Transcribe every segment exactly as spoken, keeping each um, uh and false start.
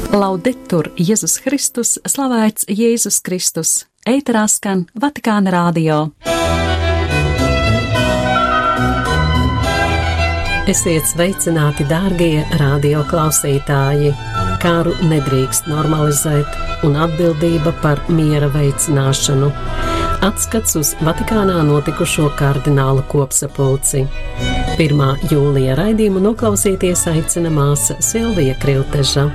Laudetur Jēzus Kristus, slavēts Jēzus Kristus, ēterā skan Vatikāna radio. Esiet sveicināti, dārgie radio klausītāji! Kāru nedrīkst normalizēt un atbildība par miera veicināšanu. Atskats uz Vatikānā notikušo kardinālu kopsapulci. pirmā jūlija raidījumu noklausīties aicina māsa Silvija Krilteža.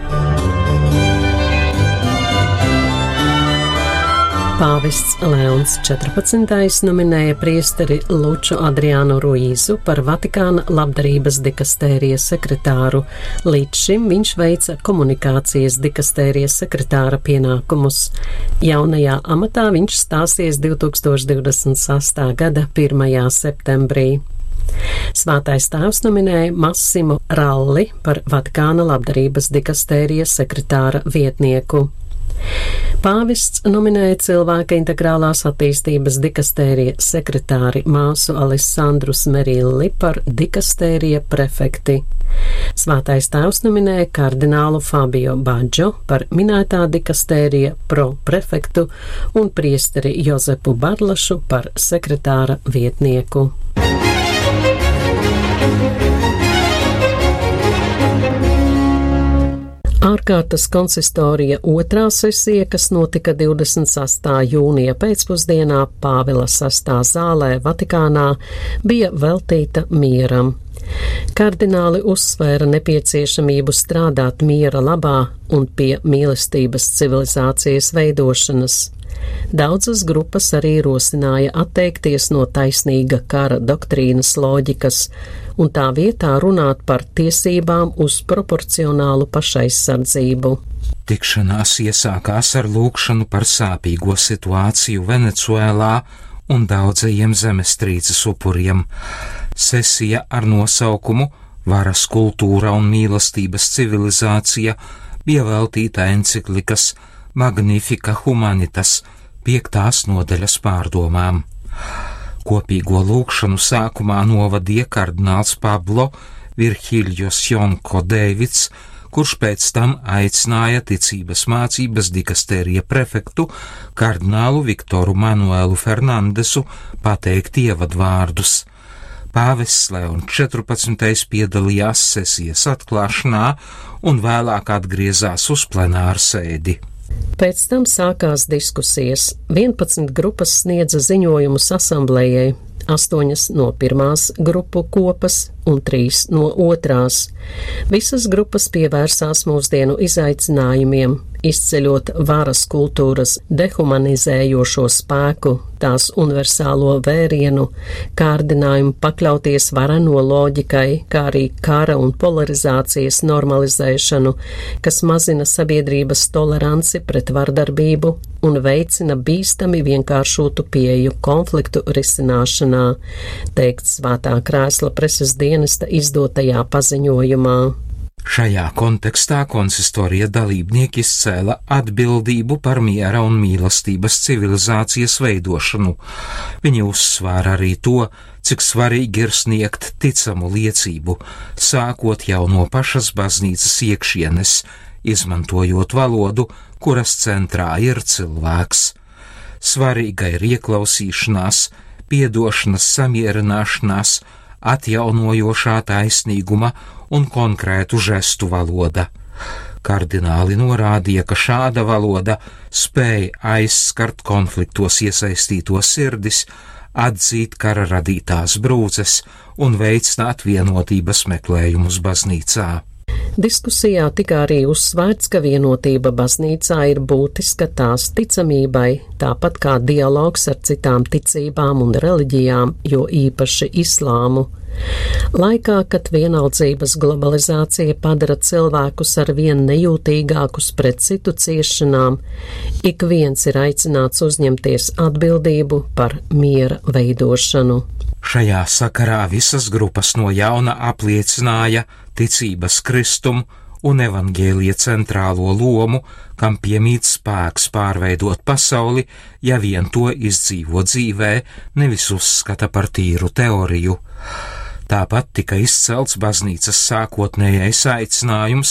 Pāvests Leons četrpadsmitais nominēja priesteri Luču Adriānu Ruīzu par Vatikāna labdarības dikastērijas sekretāru. Līdz šim viņš veica komunikācijas dikastērijas sekretāra pienākumus. Jaunajā amatā viņš stāsies divtūkstoš divdesmit sestā gada pirmajā septembrī. Svētais tēvs nominēja Massimo Ralli par Vatikāna labdarības dikastērijas sekretāra vietnieku. Pāvests nominēja cilvēka integrālās attīstības dikastērija sekretāri māsu Alessandru Smerilli par dikastērija prefekti. Svētais tēvs nominēja kardinālu Fabio Baggio par minētā dikastērija pro-prefektu un priesteri Jozepu Barlašu par sekretāra vietnieku. Ārkārtas konsistorija otrā sesija, kas notika divdesmit sestā jūnija pēcpusdienā Pāvila sestā zālē Vatikānā, bija veltīta mieram. Kardināli uzsvēra nepieciešamību strādāt miera labā un pie mīlestības civilizācijas veidošanas. Daudzas grupas arī rosināja atteikties no taisnīga kara doktrīnas loģikas un tā vietā runāt par tiesībām uz proporcionālu pašaizsardzību. Tikšanās iesākās ar lūgšanu par sāpīgo situāciju Venecuēlā un daudzajiem zemestrīces upuriem. Sesija ar nosaukumu Varas kultūra un mīlestības civilizācija bija veltīta enciklikas Magnifica Humanitas piektās nodaļas pārdomām. Kopīgo lūgšanu sākumā novadīja kardināls Pablo Virhiljos Jonko Deivids, kurš pēc tam aicināja ticības mācības dikastērija prefektu kardinālu Viktoru Manuelu Fernandesu pateikt ievadvārdus. Pāvests Leons četrpadsmitais piedalījās sesijas atklāšanā un vēlāk atgriezās uz plenāru sēdi. Pēc tam sākās diskusijas. vienpadsmit grupas sniedza ziņojumus asamblējai, astoņas no pirmās grupu kopas un trīs no otrās. Visas grupas pievērsās mūsdienu izaicinājumiem, izceļot varas kultūras dehumanizējošo spēku, tās universālo vērienu, kārdinājumu pakļauties vareno loģikai, kā arī kara un polarizācijas normalizēšanu, kas mazina sabiedrības toleranci pret vardarbību un veicina bīstami vienkāršotu pieeju konfliktu risināšanā, teikts Svētā krēsla preses dienesta izdotajā paziņojumā. Šajā kontekstā konsistorija dalībnieki izcēla atbildību par miera un mīlestības civilizācijas veidošanu. Viņi uzsvēra arī to, cik svarīgi ir sniegt ticamu liecību, sākot jau no pašas baznīcas iekšienes, izmantojot valodu, kuras centrā ir cilvēks. Svarīga ir ieklausīšanās, piedošanas samierināšanās, atjaunojošā taisnīguma un konkrētu žestu valoda. Kardināli norādīja, ka šāda valoda spēja aizskart konfliktos iesaistītos sirdis, atzīt kara radītās brūces un veicināt vienotības meklējumus baznīcā. Diskusijā tika arī uzsvērts, ka vienotība baznīcā ir būtiska tās ticamībai, tāpat kā dialogs ar citām ticībām un reliģijām, jo īpaši islāmu. Laikā, kad vienaldzības globalizācija padara cilvēkus ar vien nejūtīgākus pret citu ciešanām, ik viens ir aicināts uzņemties atbildību par miera veidošanu. Šajā sakarā visas grupas no jauna apliecināja ticības Kristumu un evaņģēlija centrālo lomu, kam piemīt spēks pārveidot pasauli, ja vien to izdzīvo dzīvē, nevis uzskata par tīru teoriju. Tāpat tika izcelts baznīcas sākotnējais aicinājums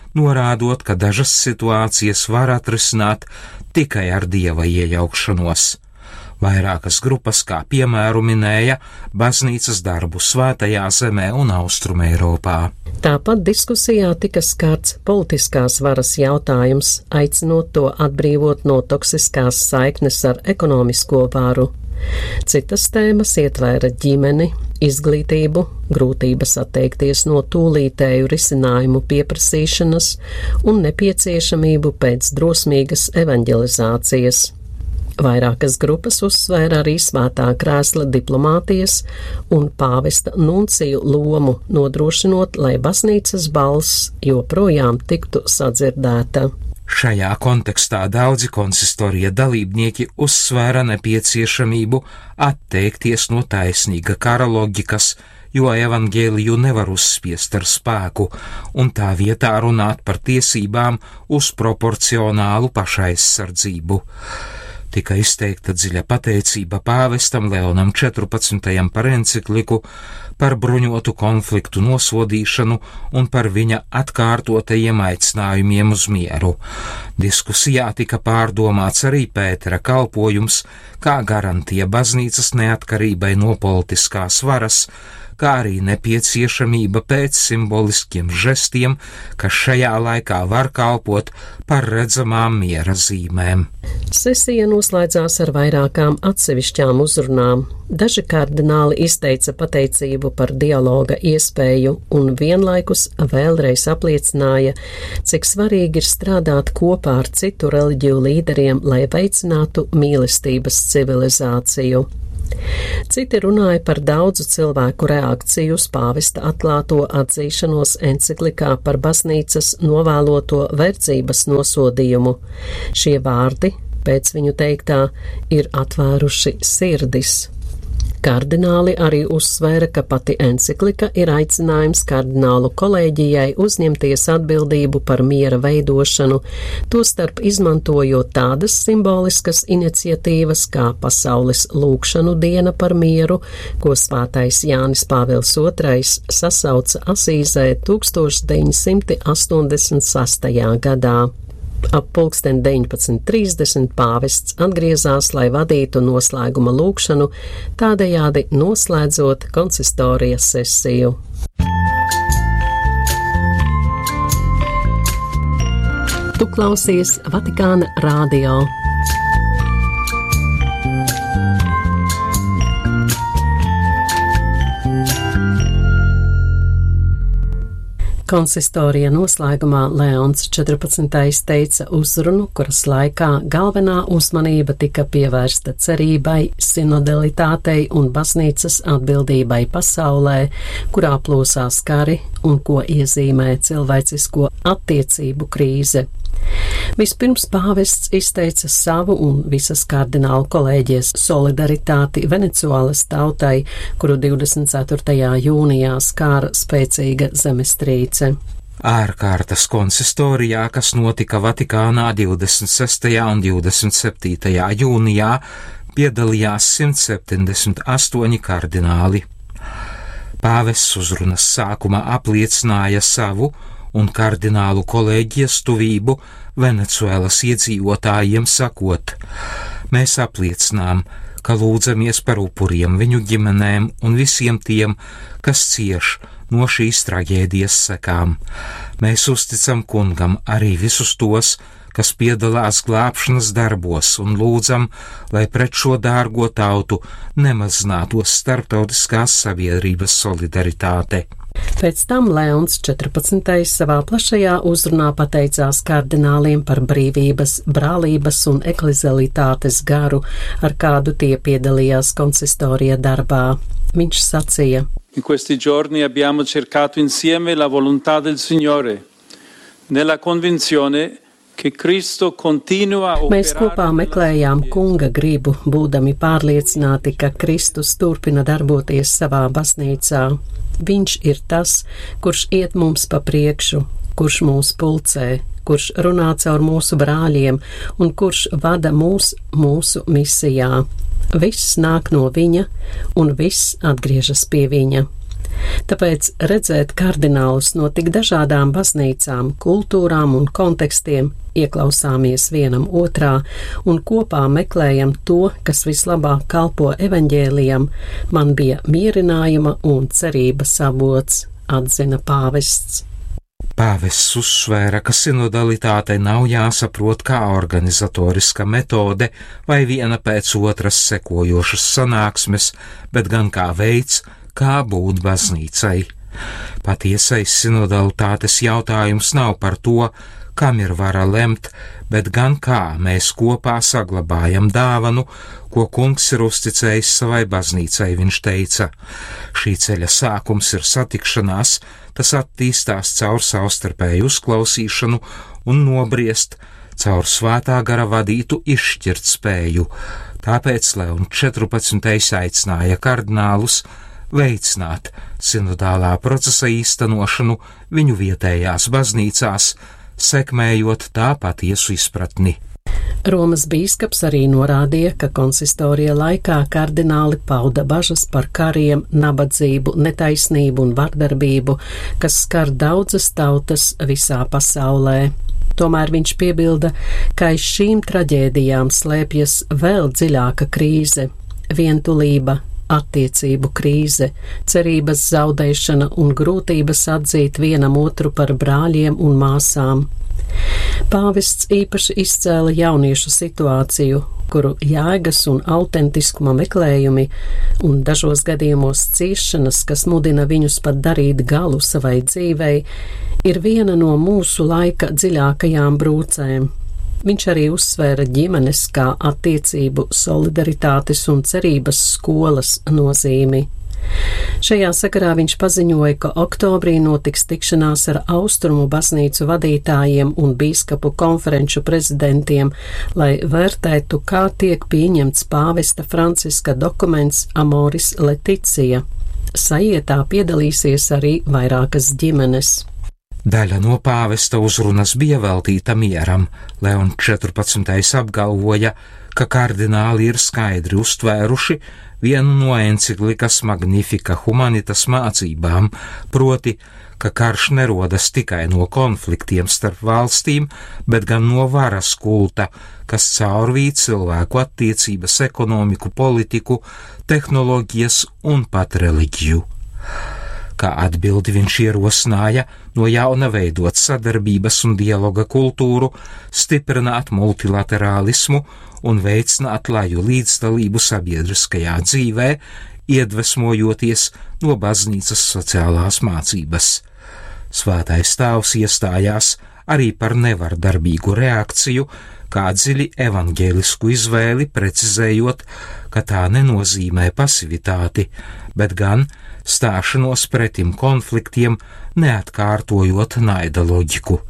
norādot, ka dažas situācijas var atrisināt tikai ar Dieva iejaukšanos. Vairākas grupas, kā piemēru minēja, baznīcas darbu Svētajā zemē un Austrum Eiropā. Tāpat diskusijā tika skarts politiskās varas jautājums, aicinot to atbrīvot no toksiskās saiknes ar ekonomisko varu. Citas tēmas ietvēra ģimeni, izglītību, grūtības atteikties no tūlītēju risinājumu pieprasīšanas un nepieciešamību pēc drosmīgas evanģelizācijas. Vairākas grupas uzsvēra arī svētā krēsla diplomātijas un pāvesta nunciju lomu, nodrošinot, lai baznīcas balss joprojām tiktu sadzirdēta. Šajā kontekstā daudzi konsistorija dalībnieki uzsvēra nepieciešamību atteikties no taisnīga kara loģikas, jo evaņģēliju nevar uzspiest ar spēku, un tā vietā runāt par tiesībām uz proporcionālu pašaizsardzību. Tika izteikta dziļa pateicība pāvestam Leonam četrpadsmitajam par encikliku, par bruņotu konfliktu nosodīšanu un par viņa atkārtotajiem aicinājumiem uz mieru. Diskusijā tika pārdomāts arī Pētera kalpojums, kā garantija baznīcas neatkarībai no politiskās varas, kā arī nepieciešamība pēc simboliskiem žestiem, kas šajā laikā var kalpot par redzamām miera zīmēm. Sesija noslēdzās ar vairākām atsevišķām uzrunām. Daži kardināli izteica pateicību par dialoga iespēju un vienlaikus vēlreiz apliecināja, cik svarīgi ir strādāt kopā ar citu reliģiju līderiem, lai veicinātu mīlestības civilizāciju. Citi runāja par daudzu cilvēku reakciju uz pāvesta atklāto atzīšanos enciklikā par baznīcas novēloto verdzības nosodījumu. Šie vārdi, pēc viņu teiktā, ir atvēruši sirdis. Kardināli arī uzsvēra, ka pati enciklika ir aicinājums kardinālu kolēģijai uzņemties atbildību par miera veidošanu, tostarp izmantojot tādas simboliskas iniciatīvas kā pasaules lūgšanu diena par mieru, ko svētais Jānis Pāvils otrais sasauca Asīzē tūkstoš deviņsimt astoņdesmit sastajā gadā. Ap pulksten deviņpadsmit trīsdesmit pāvests atgriezās, lai vadītu noslēguma lūgšanu, tādējādi noslēdzot konsistorijas sesiju. Tu klausies Vatikāna radio. Konsistorija noslēgumā Leons četrpadsmitais teica uzrunu, kuras laikā galvenā uzmanība tika pievērsta cerībai, sinodalitātei un baznīcas atbildībai pasaulē, kurā plosās kari un ko iezīmē cilvēcisko attiecību krīze. Vispirms pāvests izteica savu un visas kardinālu kolēģijas solidaritāti Venecuēlas tautai, kuru divdesmit ceturtajā jūnijā skāra spēcīga zemestrīce. Ārkārtas konsistorijā, kas notika Vatikānā divdesmit sestajā un divdesmit septītajā jūnijā, piedalījās simt septiņdesmit astoņi kardināli. Pāvests uzrunas sākumā apliecināja savu un kardinālu kolēģijas tuvību Venecuēlas iedzīvotājiem sakot: mēs apliecinām, ka lūdzamies par upuriem, viņu ģimenēm un visiem tiem, kas cieš no šīs traģēdijas sekām. Mēs uzticam kungam arī visus tos, kas piedalās glābšanas darbos, un lūdzam, lai pret šo dārgo tautu nemazinātos starptautiskās sabiedrības solidaritāte. Pēc tam Leons četrpadsmitais savā plašajā uzrunā pateicās kardināliem par brīvības, brālības un eklezialitātes garu, ar kādu tie piedalījās konsistorija darbā. Viņš sacīja: In questi giorni abbiamo cercato insieme la volontà del Signore, nella convinzione che Cristo continua a operare. Mēs kopā meklējām kunga gribu, būdami pārliecināti, ka Kristus turpina darboties savā baznīcā. Viņš ir tas, kurš iet mums pa priekšu, kurš mūs pulcē, kurš runā caur mūsu brāļiem un kurš vada mūs mūsu misijā. Viss nāk no viņa un viss atgriežas pie viņa. Tāpēc redzēt kardinālus no tik dažādām baznīcām, kultūrām un kontekstiem, ieklausāmies vienam otrā un kopā meklējam to, kas vislabāk kalpo evaņģēlijam, man bija mierinājuma un cerības avots, atzina pāvests. Pāvests uzsvēra, ka sinodalitāte nav jāsaprot kā organizatoriska metode vai viena pēc otras sekojošas sanāksmes, bet gan kā veids, kā būt baznīcai. Patiesais sinodalitātes jautājums nav par to, kam ir vara lemt, bet gan kā mēs kopā saglabājam dāvanu, ko kungs ir uzticējis savai baznīcai, viņš teica. Šī ceļa sākums ir satikšanās, tas attīstās caur savstarpēju uzklausīšanu un nobriest caur svētā gara vadītu izšķirt spēju. Tāpēc Leons četrpadsmitais aicināja kardinālus veicināt sinodālā procesa īstenošanu viņu vietējās baznīcās, sekmējot tā patiesu izpratni. Romas bīskaps arī norādīja, ka konsistorija laikā kardināli pauda bažas par kariem, nabadzību, netaisnību un vardarbību, kas skar daudzas tautas visā pasaulē. Tomēr viņš piebilda, ka aiz šīm traģēdijām slēpjas vēl dziļāka krīze - vientulība, attiecību krīze, cerības zaudēšana un grūtības atzīt vienam otru par brāļiem un māsām. Pāvests īpaši izcēla jauniešu situāciju, kuru jēgas un autentiskuma meklējumi un dažos gadījumos ciešanas, kas mudina viņus pat darīt galu savai dzīvei, ir viena no mūsu laika dziļākajām brūcēm. Viņš arī uzsvēra ģimenes kā attiecību, solidaritātes un cerības skolas nozīmi. Šajā sakarā viņš paziņoja, ka oktobrī notiks tikšanās ar austrumu baznīcu vadītājiem un bīskapu konferenču prezidentiem, lai vērtētu, kā tiek pieņemts pāvesta Franciska dokuments Amoris Laetitia. Sajietā piedalīsies arī vairākas ģimenes. Daļa no pāvesta uzrunas bija veltīta mieram. Leons četrpadsmitais apgalvoja, ka kardināli ir skaidri uztvēruši vienu no enciklikas Magnifica Humanitas mācībām, proti, ka karš nerodas tikai no konfliktiem starp valstīm, bet gan no varas kulta, kas caurvīd cilvēku attiecības, ekonomiku, politiku, tehnoloģijas un pat reliģiju. Kā atbildi viņš ierosināja no jauna veidot sadarbības un dialoga kultūru, stiprināt multilaterālismu un veicināt laju līdzdalību sabiedriskajā dzīvē, iedvesmojoties no baznīcas sociālās mācības. Svētais tēvs iestājās arī par nevardarbīgu reakciju, kā dziļi evaņģēlisku izvēli, precizējot, ka tā nenozīmē pasivitāti, bet gan stāšanos pretim konfliktiem, neatkārtojot naida loģiku.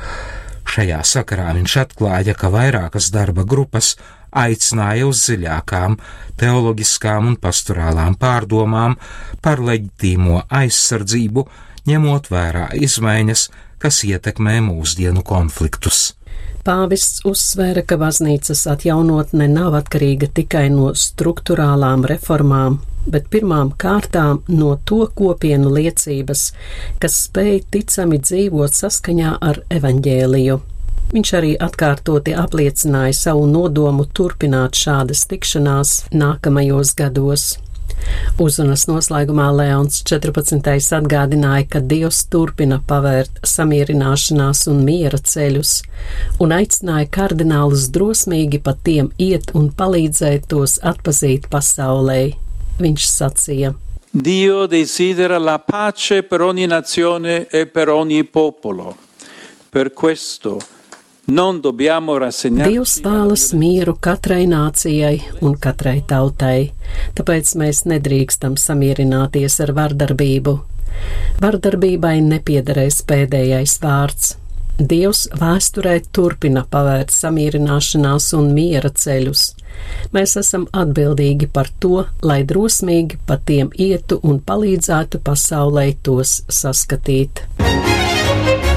Šajā sakarā viņš atklāja, ka vairākas darba grupas aicināja uz dziļākām teoloģiskām un pastorālām pārdomām par leģitīmo aizsardzību, ņemot vērā izmaiņas, kas ietekmē mūsdienu konfliktus. Pāvests uzsvēra, ka baznīcas atjaunotne nav atkarīga tikai no struktūrālām reformām, bet pirmām kārtām no to kopienu liecības, kas spēj ticami dzīvot saskaņā ar evaņģēliju. Viņš arī atkārtoti apliecināja savu nodomu turpināt šādas tikšanās nākamajos gados. Uzrunas noslēgumā Leons četrpadsmitais atgādināja, ka Dievs turpina pavērt samierināšanās un miera ceļus, un aicināja kardinālus drosmīgi pa tiem iet un palīdzēt tos atpazīt pasaulē. Viņš sacīja: Dio desidera la pace per ogni nazione e per ogni popolo. Per questo non dobbiamo rassegnarci. Dievs vēlas mieru katrai nācijai un katrai tautai, tāpēc mēs nedrīkstam samierināties ar vardarbību. Vardarbībai nepiederēs pēdējais vārds. Dievs vēsturē turpina pavērt samierināšanās un miera ceļus. Mēs esam atbildīgi par to, lai drosmīgi pa tiem ietu un palīdzētu pasaulē tos saskatīt.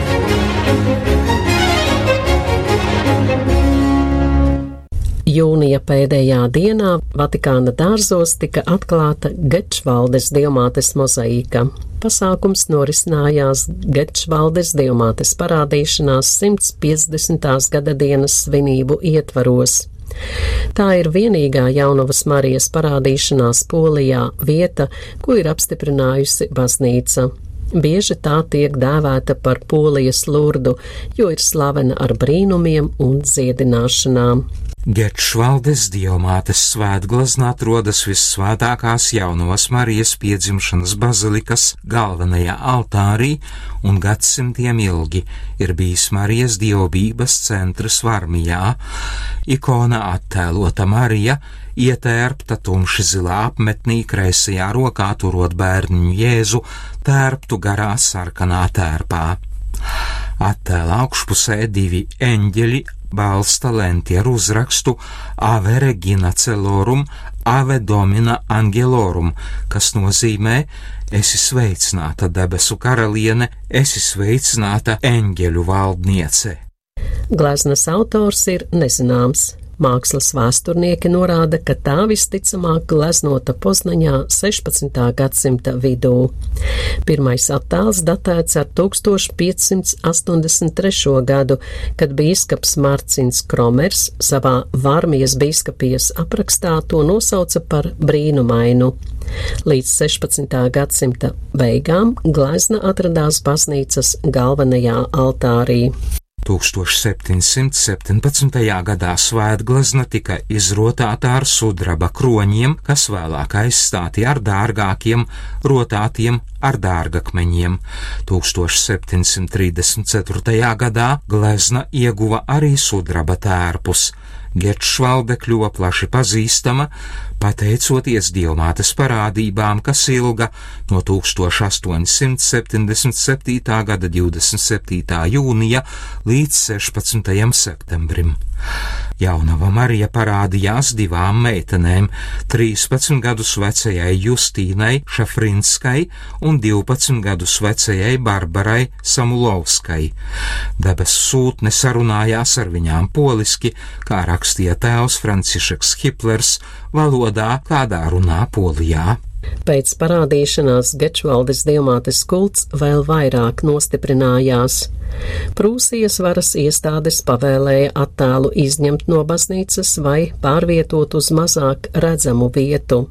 Jūnija Jūnija pēdējā dienā Vatikāna dārzos tika atklāta Gečvaldes diamātes mozaīka. Pasākums norisinājās Gečvaldes diamātes parādīšanās simts piecdesmitās gada dienas svinību ietvaros. Tā ir vienīgā Jaunavas Marijas parādīšanās Polijā vieta, ko ir apstiprinājusi baznīca. Bieži tā tiek dēvēta par Polijas Lurdu, jo ir slavena ar brīnumiem un dziedināšanām. Gečvaldes diamātes svētglaznā atrodas vissvētākās Jaunavas Marijas piedzimšanas bazilikas galvenajā altārī un gadsimtiem ilgi ir bijis Marijas dievbības centrs Varmijā. Ikona attēlota Marija, ietērpta tumši zilā apmetnī, kreisajā rokā turot bērniņu Jēzu, tērptu garā sarkanā tērpā. Attēla augšpusē divi eņģeļi balsta lenti ar uzrakstu Ave Regina Celorum, Ave Domina Angelorum, kas nozīmē esi sveicināta debesu karaliene, esi sveicināta eņģeļu valdniece. Gleznas autors ir nezināms. Mākslas vēsturnieki norāda, ka tā visticamāk gleznota Poznaņā sešpadsmitā gadsimta vidū. Pirmais attēls datēts ar tūkstoš piecsimt astoņdesmit trešo gadu, kad bīskaps Marcins Kromers savā Varmijas bīskapijas aprakstā to nosauca par brīnumainu. Līdz sešpadsmitā gadsimta beigām glezna atradās baznīcas galvenajā altārī. tūkstoš septiņsimt septiņpadsmitajā gadā svētglezna tika izrotāta ar sudraba kroņiem, kas vēlāk aizstāti ar dārgākiem, rotātiem ar dārgakmeņiem. tūkstoš septiņsimt trīsdesmit ceturtajā gadā glezna ieguva arī sudraba tērpus. Gečvalde kļuva plaši pazīstama, pateicoties diamātes parādībām, kas ilga no tūkstoš astoņsimt septiņdesmit septītā gada divdesmit septītā jūnija līdz sešpadsmitajam septembrim. Jaunava Marija parādījās divām meitenēm - trīspadsmit gadus vecajai Justīnai Šafrinskai un divpadsmit gadus vecajai Barbarai Samulovskai. Debesu sūtne sarunājās ar viņām poliski, kā rakstīja tēvs Francišeks Hiplers, valodā, kādā runā Polijā. Pēc parādīšanās Gečvaldes diamātes kults vēl vairāk nostiprinājās. Prūsijas varas iestādes pavēlēja attēlu izņemt no baznīcas vai pārvietot uz mazāk redzamu vietu.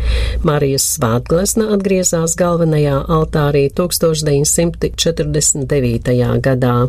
Marijas svētglezna atgriezās galvenajā altārī tūkstoš deviņsimt četrdesmit devītajā gadā.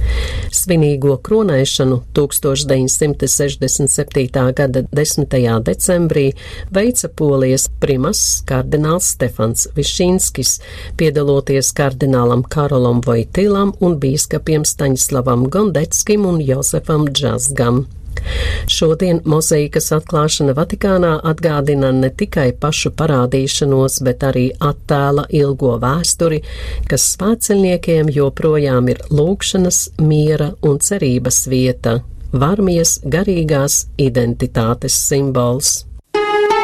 Svinīgo kronēšanu tūkstoš deviņsimt sešdesmit septītā gada desmitajā decembrī veica Polijas primas kardināls Stefans Višinskis, piedaloties kardinālam Karolam Vojtilam un bīskapiem Staņislavam Gondeckim un Josefam Džazgam. Šodien mozaīkas atklāšana Vatikānā atgādina ne tikai pašu parādīšanos, bet arī attēla ilgo vēsturi, kas svētceļniekiem joprojām ir lūgšanas, miera un cerības vieta, Varmijas garīgās identitātes simbols.